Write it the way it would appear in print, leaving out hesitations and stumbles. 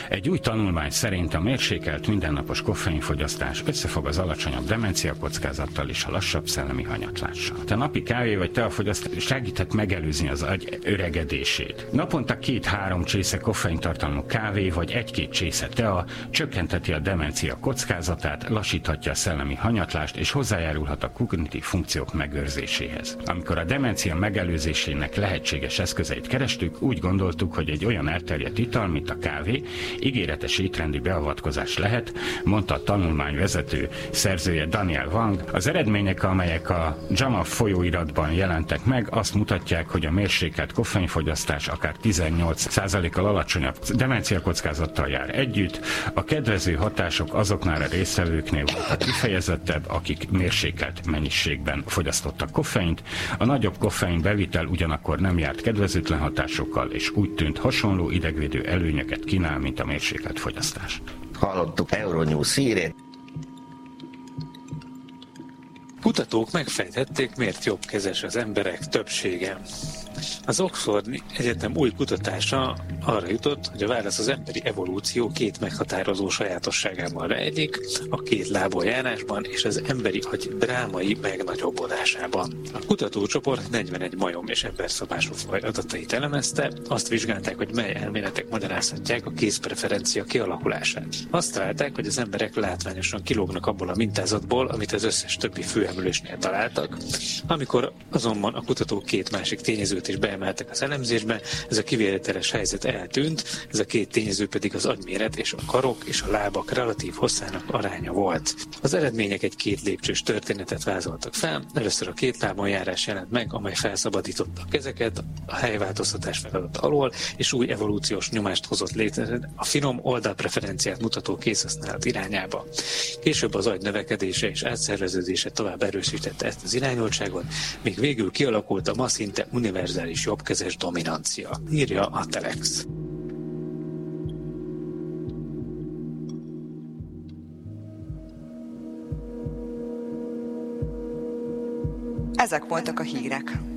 Egy új tanulmány szerint a mérsékelt mindennapos koffeinfogyasztás összefog az alacsonyabb demencia kockázattal és a lassabb szellemi hanyatlással. A napi kávé vagy teafogyasztás segíthet megelőzni az agy öregedését. Naponta 2-3 csésze koffeintartalmú kávé vagy 1-2 csésze tea csökkenteti a demencia kockázatát, lassíthatja a szellemi hanyatlást és hozzájárulhat a kognitív funkciók megőrzéséhez. Amikor a demencia megelőzésének lehetséges eszközeit kerestük, úgy gondoltuk, hogy egy olyan elterjedt ital, mint a kávé, ígéretes étrendi beavatkozás lehet, mondta a tanulmány vezető szerzője Daniel Wang. Az eredmények, amelyek a JAMA folyóiratban jelentek meg, azt mutatják, hogy a mérsékelt koffeinfogyasztás akár 18%-kal alacsonyabb demencia kockázattal jár együtt. A kedvező hatások azoknál a résztvevőknél voltak kifejezettebb, akik mérsékelt mennyiségben fogyasztottak koffeint. A nagyobb koffein bevitel ugyanakkor nem járt kedvezőtlen hatásokkal, és úgy tűnt hasonló idegvédő előnyöket kínál, mint a mérsékelt fogyasztás. Hallottuk Euronews hírét. Kutatók megfejtették, miért jobbkezes az emberek többsége. Az Oxford Egyetem új kutatása arra jutott, hogy a válasz az emberi evolúció 2 meghatározó sajátosságában rejlik, a 2 lábon járásban és az emberi agy drámai megnagyobbodásában. A kutatócsoport 41 majom és emberszabású faj adatait elemezte, azt vizsgálták, hogy mely elméletek magyarázhatják a kézpreferencia kialakulását. Azt találták, hogy az emberek látványosan kilógnak abból a mintázatból, amit az összes többi főemlősnél találtak. Amikor azonban a kutatók 2 másik tényezőt is beemeltek az elemzésbe, ez a kivételes helyzet eltűnt, ez a 2 tényező pedig az agyméret és a karok és a lábak relatív hosszának aránya volt. Az eredmények egy 2 lépcsős történetet vázoltak fel. Először a 2 lábon járás jelent meg, amely felszabadította a kezeket a helyváltoztatás feladata alól, és új evolúciós nyomást hozott létre a finom oldalpreferenciát mutató kézhasználat irányába. Később az agy növekedése és átszerveződése tovább erősítette ezt az irányultságot, míg végül kialakult a ma szinte univerzális jobbkezes dominancia, írja a Telex. Ezek voltak a hírek.